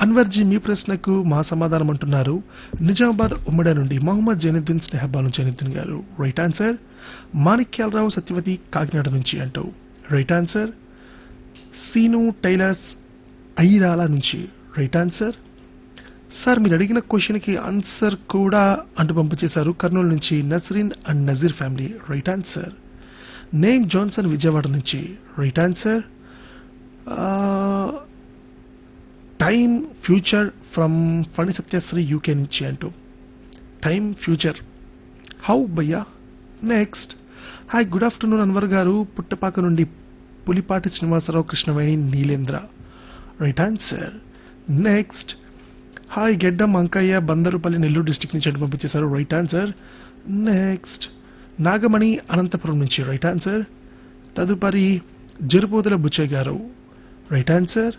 అన్వర్జీ మీ ప్రశ్నకు మా సమాధానం అంటున్నారు నిజామాబాద్ ఉమ్మడి నుండి మొహమ్మద్ జైనుద్దీన్ స్నేహబాను జైనుద్దీన్ గారు రైట్ ఆన్సర్. మాణిక్యాలరావు సత్యవతి కాకినాడ నుంచి అంటూ right answer. Scene tailors Irala నుంచి రైట్ ఆన్సర్. సార్ మీరు అడిగిన క్వశ్చన్ కి ఆన్సర్ కూడా అంటూ పంపించేశారు కర్నూలు నుంచి Nasreen and Nazir family right answer. Name Johnson Vijayawada నుంచి right answer. Time future from Phani Satyasri UK నుంచి అంటూ టైమ్ ఫ్యూచర్ హౌ భయ్యా. Next hi good afternoon Anwar గారు పుట్టపాక నుండి Pulipati Srinivasarao Krishnaveni Neelendra right answer. Next hi గెడ్డం అంకయ్య బందరుపల్లి నెల్లూరు డిస్టిక్ నుంచి అంటూ పంపించేశారు right answer. Next Nagamani Anantapuram నుంచి రైట్ ఆన్సర్. తదుపరి జరుపోతుల బుచ్చయ్య గారు రైట్ ఆన్సర్.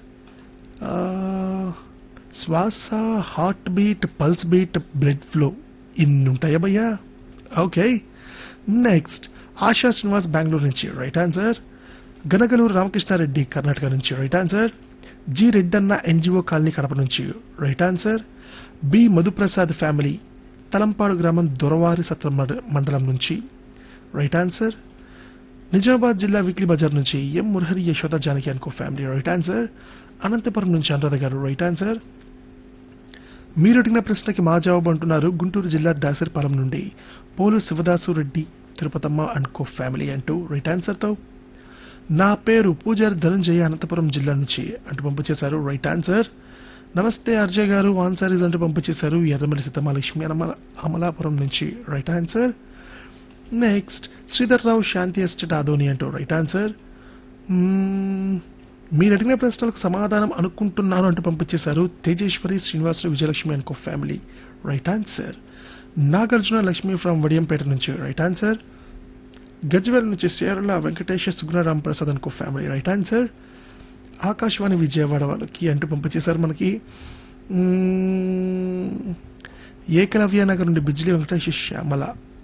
శ్వాస heart beat pulse beat blood flow ఇన్ని ఉంటాయా భయ్యా. ఓకే. నెక్స్ట్ ఆశా శ్రీనివాస్ బెంగళూరు నుంచి రైట్ ఆన్సర్. గనగలూరు రామకృష్ణారెడ్డి కర్ణాటక నుంచి right answer. G Reddanna NGO colony Kadapa నుంచి right answer. B Madhu Prasad family Talampadu గ్రామం దొరవారి సత్ర మండలం నుంచి రైట్ ఆన్సర్. నిజామాబాద్ జిల్లా వీక్లీ బజార్ నుంచి ఎం మురహరి యశోద జానకి అనుకో ఫ్యామిలీ రైట్ ఆన్సర్. అనంతపురం నుంచి అనురాధ గారు రైట్ ఆన్సర్. మీరు అడిగిన ప్రశ్నకి మా జవాబు అంటున్నారు గుంటూరు జిల్లా దాసరిపాలెం నుండి పోలు శివదాసు రెడ్డి తిరుపతమ్మ అనుకో ఫ్యామిలీ అంటూ రైట్ ఆన్సర్తో నా పేరు పూజారి ధనంజయ అనంతపురం జిల్లా నుంచి అంటూ పంపించేశారు రైట్ ఆన్సర్. నమస్తే అర్జయ్ గారు ఆన్సర్ ఇస్ అంటూ పంపించేశారు ఎర్రమల్లి సీతమహాలక్ష్మి అమలాపురం నుంచి రైట్ ఆన్సర్. నెక్స్ట్ శ్రీధర్ రావు శాంతి ఎస్టేట్ ఆదోని అంటూ రైట్ ఆన్సర్. మీరు అడిగిన ప్రశ్నలకు సమాధానం అనుకుంటున్నాను అంటూ పంపించేశారు తేజేశ్వరి శ్రీనివాసరావు విజయలక్ష్మి అనుకో family right answer. Nagarjuna Lakshmi from Vadiyampeta నుంచి రైట్ ఆన్సర్. గజ్వేల్ నుంచి సేరల వెంకటేశ్వర సుగుణరాం ప్రసాద్ అనుకో family right answer. Akashvani Vijayawada వాళ్ళకి అంటూ పంపించేశారు మనకి ఏకలవ్య నగర్ నుండి బిజ్లీ వెంకటేశ్వర శ్యామల.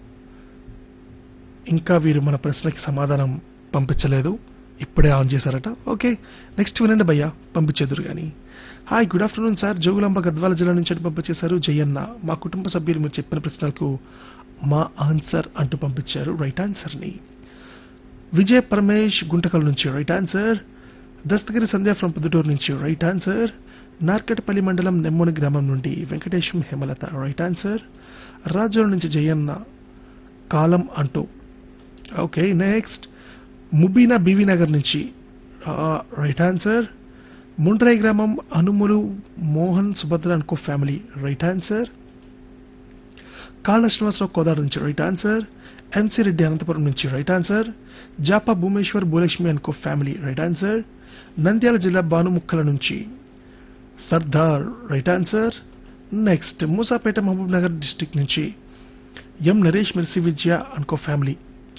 ఇంకా వీరు మన ప్రశ్నకి సమాధానం పంపించలేదు ఇప్పుడే ఆన్ చేశారట. ఓకే నెక్స్ట్ వినండి భయ్యా పంపించేదురు కానీ. Hi good afternoon sir Jogulamba Gadwal జిల్లా నుంచి పంపించేశారు జయన్న మా కుటుంబ సభ్యులు మీరు చెప్పిన ప్రశ్నలకు మా ఆన్సర్ అంటూ పంపించారు రైట్ ఆన్సర్ ని. విజయ్ పరమేష్ గుంటకల్ నుంచి right answer. Dastagiri Sandhya from Proddatur నుంచి రైట్ ఆన్సర్. నార్కటపల్లి మండలం నెమ్మోని గ్రామం నుండి వెంకటేశం హేమలత రైట్ ఆన్సర్. రాజోల నుంచి జయన్న కాలం అంటూ okay. Next Mubeena BV Nagar నుంచి రైట్ ఆన్సర్. ముండ్రాయి గ్రామం అనుములు మోహన్ సుభద్ర అనుకో ఫ్యామిలీ రైట్ ఆన్సర్. కాళ్ళ శ్రీనివాసరావు కోదాడ నుంచి right answer. MC Reddy Anantapuram నుంచి రైట్ ఆన్సర్. జాపా భూమేశ్వర్ భూలక్ష్మి అనుకో ఫ్యామిలీ రైట్ ఆన్సర్. నంద్యాల జిల్లా బానుముక్కల నుంచి Sardar right answer. Next Moosapet Mahabub Nagar district నుంచి ఎం నరేష్ మెర్సి విద్య అనుకో ఫ్యామిలీ.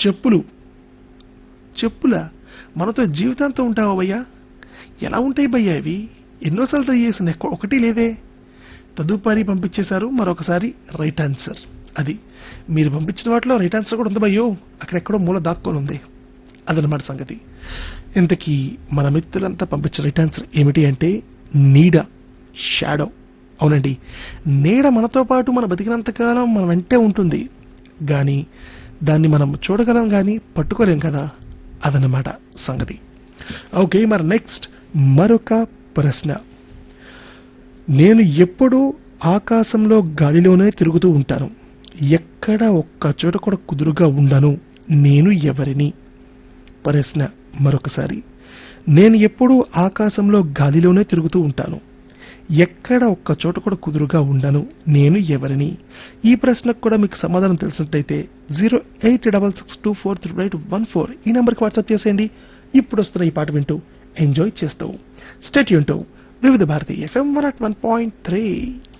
చెప్పులా మనతో జీవితాంతం ఉంటావా భయ్యా. ఎలా ఉంటాయి భయ్యా ఇవి ఎన్నోసార్లు ట్రై చేసిన ఒకటి లేదే. తదుపరి పంపించేశారు మరొకసారి రైట్ ఆన్సర్. అది మీరు పంపించిన వాటిలో రైట్ ఆన్సర్ కూడా ఉంది భయ్యో అక్కడెక్కడో మూల దాక్కొని ఉంది అదనమాట సంగతి. ఇంతకీ మన మిత్రులంతా పంపించిన రైట్ ఆన్సర్ ఏమిటి అంటే నీడ షాడో. అవునండి నీడ మనతో పాటు మన బతికినంతకాలం మన వెంటే ఉంటుంది కానీ దాన్ని మనం చూడగలం కానీ పట్టుకోలేం కదా అదనమాట సంగతి. ఓకే మరి నెక్స్ట్ మరొక ప్రశ్న. నేను ఎప్పుడూ ఆకాశంలో గాలిలోనే తిరుగుతూ ఉంటాను ఎక్కడ ఒక్క చోట కూడా కుదురుగా ఉండను నేను ఎవరిని. ప్రశ్న మరొకసారి. నేను ఎప్పుడూ ఆకాశంలో గాలిలోనే తిరుగుతూ ఉంటాను ఎక్కడ ఒక్క చోట కూడా కుదురుగా ఉండను నేను ఎవరిని. ఈ ప్రశ్నకు కూడా మీకు సమాధానం తెలిసినట్లయితే 08662438814 ఈ నెంబర్కి వాట్సాప్ చేసేయండి. ఇప్పుడు వస్తున్న ఈ పాట వింటూ ఎంజాయ్ చేస్తూ స్టే ట్యూన్ టు వివిధ భారతి FM 101.3.